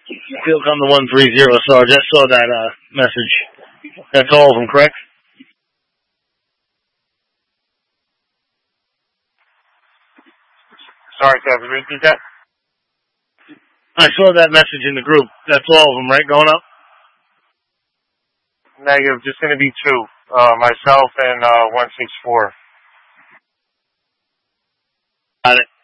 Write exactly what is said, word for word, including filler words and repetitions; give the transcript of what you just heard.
Field come to one three zero, Sarge. I saw that uh, message. That's all of them, correct? Sorry, Kevin, repeat that? I saw that message in the group. That's all of them, right, going up? Negative, just going to be two. Uh, myself and uh, one six four. Got it.